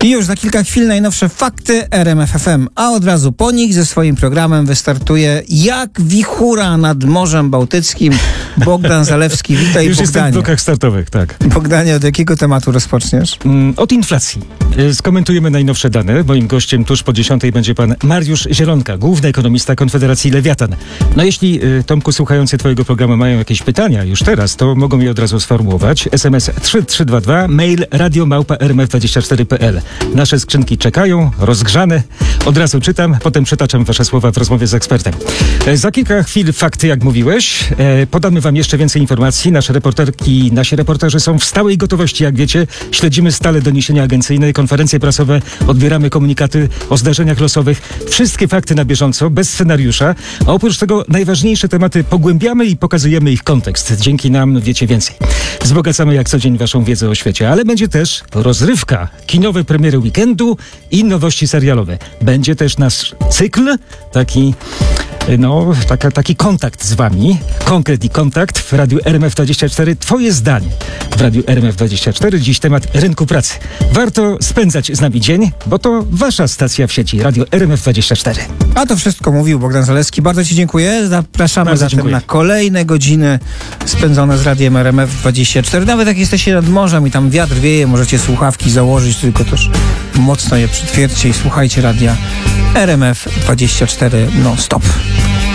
I już za kilka chwil najnowsze fakty RMF FM, a od razu po nich ze swoim programem wystartuje jak wichura nad Morzem Bałtyckim Bogdan Zalewski. Witaj, już Bogdanie. jestem w blokach startowych, tak. Bogdanie, od jakiego tematu rozpoczniesz? Od inflacji. Skomentujemy najnowsze dane. Moim gościem tuż po 10:00 będzie pan Mariusz Zielonka, główny ekonomista Konfederacji Lewiatan. No jeśli, Tomku, słuchający twojego programu mają jakieś pytania już teraz, to mogą je od razu sformułować. SMS 3322, mail radio@rmf24.pl. Nasze skrzynki czekają, rozgrzane. Od razu czytam, potem przytaczam wasze słowa w rozmowie z ekspertem. Za kilka chwil fakty, jak mówiłeś. Podamy wam jeszcze więcej informacji. Nasi reporterzy są w stałej gotowości, jak wiecie. Śledzimy stale doniesienia agencyjne, konferencje prasowe, odbieramy komunikaty o zdarzeniach losowych. Wszystkie fakty na bieżąco, bez scenariusza. A oprócz tego najważniejsze tematy pogłębiamy i pokazujemy ich kontekst. Dzięki nam wiecie więcej. Wzbogacamy jak co dzień waszą wiedzę o świecie, ale będzie też rozrywka, kinowe premiery weekendu i nowości serialowe. Będzie też nasz cykl, taki kontakt z wami, konkret i kontakt w Radiu RMF24. Twoje zdanie w Radiu RMF24. Dziś temat rynku pracy. Warto spędzać z nami dzień, bo to wasza stacja w sieci, Radio RMF24. A to wszystko mówił Bogdan Zalewski. Bardzo ci dziękuję. Zapraszamy Bardzo zatem dziękuję. na kolejne godziny spędzone z Radiem RMF24. Nawet jak jesteście nad morzem i tam wiatr wieje, możecie słuchawki założyć, tylko też mocno je przytwierdźcie i słuchajcie Radia RMF24 non stop.